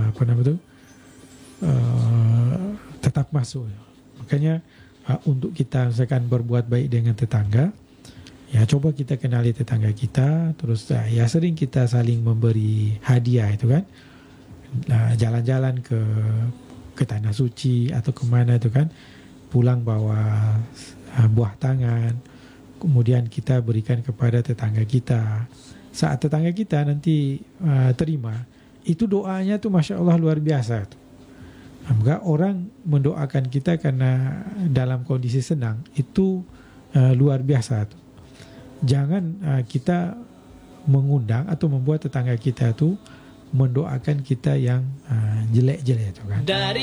tetap masuk. Makanya untuk kita misalkan berbuat baik dengan tetangga, ya coba kita kenali tetangga kita, terus ya sering kita saling memberi hadiah itu kan, jalan-jalan ke tanah suci atau kemana itu kan, pulang bawa buah tangan, kemudian kita berikan kepada tetangga kita. Saat tetangga kita nanti terima, itu doanya tuh Masya Allah luar biasa tuh. Maka orang mendoakan kita karena dalam kondisi senang, itu luar biasa tuh. Jangan kita mengundang atau membuat tetangga kita tuh mendoakan kita yang jelek-jelek itu kan.